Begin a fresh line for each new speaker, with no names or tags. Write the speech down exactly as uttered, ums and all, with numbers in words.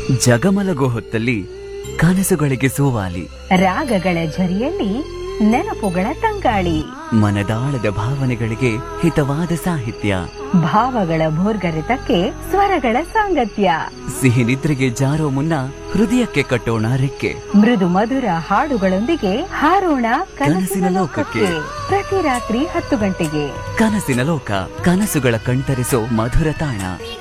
ಜಗಮಲಗೋ ಹೊತ್ತಲ್ಲಿ ಕನಸುಗಳಿಗೆ ಸೋವಾಲಿ,
ರಾಗಗಳ ಝರಿಯಲ್ಲಿ ನೆನಪುಗಳ ತಂಗಾಳಿ,
ಮನದಾಳದ ಭಾವನೆಗಳಿಗೆ ಹಿತವಾದ ಸಾಹಿತ್ಯ,
ಭಾವಗಳ ಭೋರ್ಗರೆತಕ್ಕೆ ಸ್ವರಗಳ ಸಾಂಗತ್ಯ.
ಸಿಹಿ ನಿದ್ರೆಗೆ ಜಾರೋ ಮುನ್ನ ಹೃದಯಕ್ಕೆ ಕಟ್ಟೋಣ ರೆಕ್ಕೆ,
ಮೃದು ಮಧುರ ಹಾಡುಗಳೊಂದಿಗೆ ಹಾರೋಣ ಕನಸಿನ ಲೋಕಕ್ಕೆ. ಪ್ರತಿ ರಾತ್ರಿ ಹತ್ತು ಗಂಟೆಗೆ
ಕನಸಿನ ಲೋಕ, ಕನಸುಗಳ ಕಣ್ತರಿಸೋ ಮಧುರ ತಾಣ.